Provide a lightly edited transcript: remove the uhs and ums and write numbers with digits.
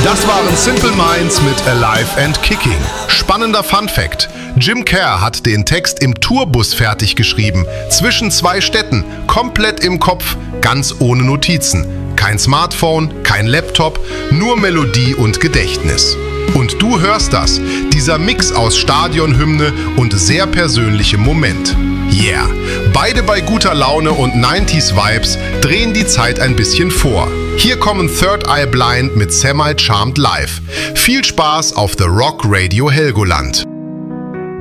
Das waren Simple Minds mit Alive and Kicking. Spannender Funfact: Jim Kerr hat den Text im Tourbus fertig geschrieben, zwischen 2 Städten, komplett im Kopf, ganz ohne Notizen. Kein Smartphone, kein Laptop, nur Melodie und Gedächtnis. Und du hörst das, dieser Mix aus Stadionhymne und sehr persönlichem Moment. Yeah, beide bei guter Laune und 90s Vibes drehen die Zeit ein bisschen vor. Hier kommen Third Eye Blind mit Semi Charmed Live. Viel Spaß auf The Rock Radio Helgoland.